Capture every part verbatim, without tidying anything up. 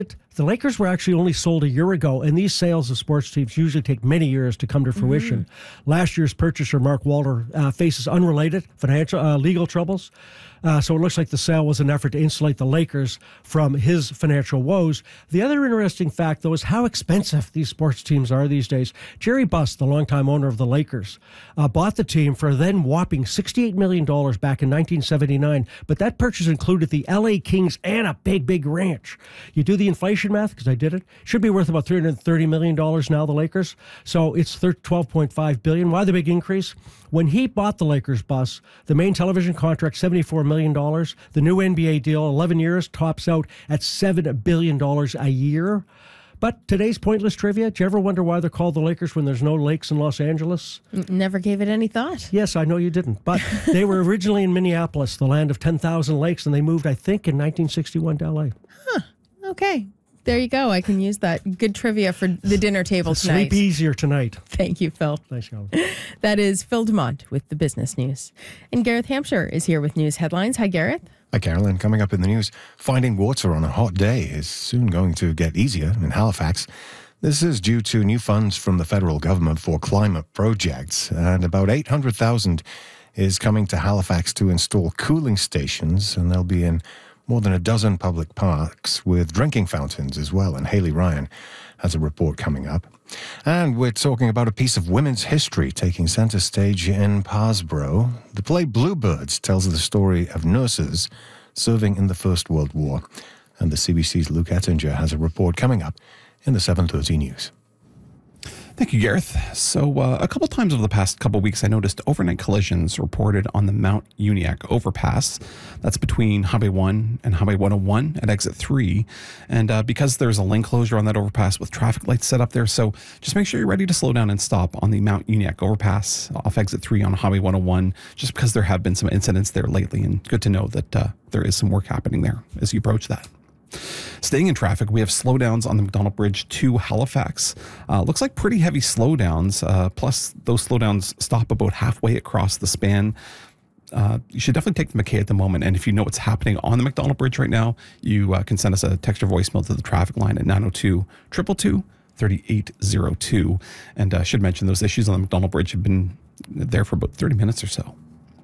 The Lakers were actually only sold a year ago, and these sales of sports teams usually take many years to come to fruition. Mm-hmm. Last year's purchaser, Mark Walter, uh, faces unrelated financial uh, legal troubles. Uh, so it looks like the sale was an effort to insulate the Lakers from his financial woes. The other interesting fact, though, is how expensive these sports teams are these days. Jerry Buss, the longtime owner of the Lakers, uh, bought the team for a then whopping sixty-eight million dollars back in nineteen seventy-nine, but that purchase included the L A Kings and a big, big ranch. You do the inflation math, because I did it, should be worth about three hundred thirty million dollars now, the Lakers. So it's twelve point five billion dollars. Why the big increase? When he bought the Lakers, Buss, the main television contract, seventy-four million dollars. The new N B A deal, eleven years, tops out at seven billion dollars a year. But today's pointless trivia, do you ever wonder why they're called the Lakers when there's no lakes in Los Angeles? Never gave it any thought. Yes, I know you didn't. But they were originally in Minneapolis, the land of ten thousand lakes, and they moved, I think, in nineteen sixty-one to L A. Huh. Okay. There you go. I can use that. Good trivia for the dinner table tonight. Sleep easier tonight. Thank you, Phil. Thanks, Colin. That is Phil Dumont with the business news. And Gareth Hampshire is here with news headlines. Hi, Gareth. Hi, Carolyn. Coming up in the news, finding water on a hot day is soon going to get easier in Halifax. This is due to new funds from the federal government for climate projects, and about eight hundred thousand dollars is coming to Halifax to install cooling stations, and they'll be in more than a dozen public parks with drinking fountains as well. And Haley Ryan has a report coming up. And we're talking about a piece of women's history taking center stage in Parsboro. The play Bluebirds tells the story of nurses serving in the First World War. And the C B C's Luke Ettinger has a report coming up in the seven thirty news. Thank you, Gareth. So uh, a couple times over the past couple weeks, I noticed overnight collisions reported on the Mount Uniacke overpass. That's between Highway one and Highway one oh one at exit three. And uh, because there's a lane closure on that overpass with traffic lights set up there, so just make sure you're ready to slow down and stop on the Mount Uniacke overpass off exit three on Highway one oh one, just because there have been some incidents there lately, and good to know that uh, there is some work happening there as you approach that. Staying in traffic, we have slowdowns on the McDonald Bridge to Halifax. Uh, looks like pretty heavy slowdowns, uh, plus those slowdowns stop about halfway across the span. Uh, you should definitely take the McKay at the moment, and if you know what's happening on the McDonald Bridge right now, you uh, can send us a text or voicemail to the traffic line at nine oh two, two two two, three eight oh two. And I uh, should mention those issues on the McDonald Bridge have been there for about thirty minutes or so.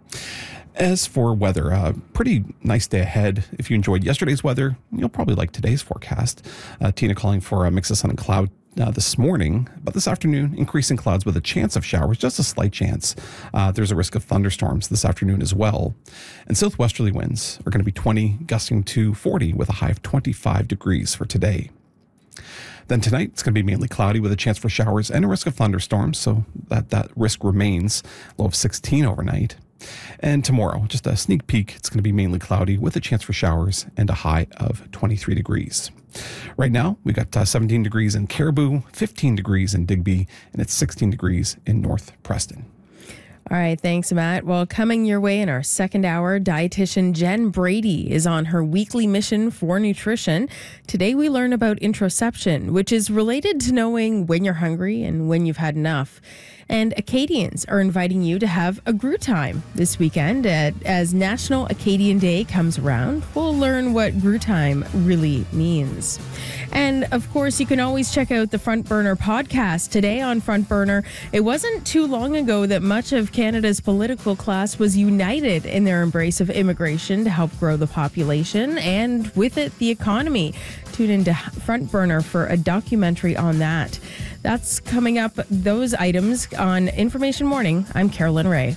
As for weather, uh, pretty nice day ahead. If you enjoyed yesterday's weather, you'll probably like today's forecast. Uh, Tina calling for a mix of sun and cloud uh, this morning, but this afternoon, increasing clouds with a chance of showers, just a slight chance. Uh, there's a risk of thunderstorms this afternoon as well. And southwesterly winds are going to be twenty, gusting to forty with a high of twenty-five degrees for today. Then tonight, it's going to be mainly cloudy with a chance for showers and a risk of thunderstorms, so that, that risk remains. Low of sixteen overnight. And tomorrow, just a sneak peek, it's going to be mainly cloudy with a chance for showers and a high of twenty-three degrees. Right now, we got uh, seventeen degrees in Caribou, fifteen degrees in Digby, and it's sixteen degrees in North Preston. All right, thanks, Matt. Well, coming your way in our second hour, dietitian Jen Brady is on her weekly mission for nutrition. Today, we learn about interoception, which is related to knowing when you're hungry and when you've had enough. And Acadians are inviting you to have a Grue Time this weekend. At, as National Acadian Day comes around, we'll learn what Grue Time really means. And of course, you can always check out the Front Burner podcast. Today on Front Burner, it wasn't too long ago that much of Canada's political class was united in their embrace of immigration to help grow the population and with it, the economy. Tune into Front Burner for a documentary on that. That's coming up, those items on Information Morning. I'm Carolyn Ray.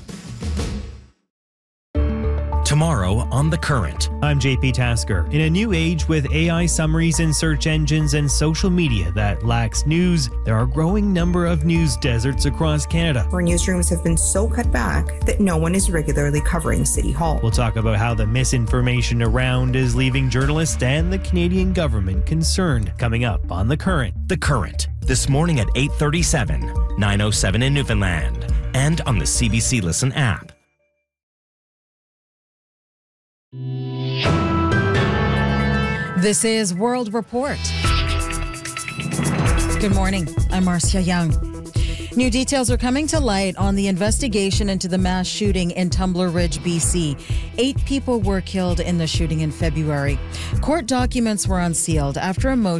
Tomorrow on The Current. I'm J P Tasker. In a new age with A I summaries in search engines and social media that lacks news, there are a growing number of news deserts across Canada, where newsrooms have been so cut back that no one is regularly covering City Hall. We'll talk about how the misinformation around is leaving journalists and the Canadian government concerned. Coming up on The Current. The Current. This morning at eight thirty-seven, nine oh seven in Newfoundland, and on the C B C Listen app. This is World Report. Good morning. I'm Marcia Young. New details are coming to light on the investigation into the mass shooting in Tumbler Ridge, B C. Eight people were killed in the shooting in February. Court documents were unsealed after a motion